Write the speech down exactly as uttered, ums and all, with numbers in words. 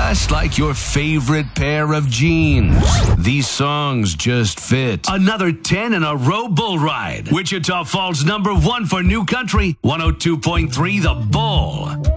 Just like your favorite pair of jeans. These songs just fit. Another ten in a row bull ride. Wichita Falls number one for new country. one oh two point three The Bull.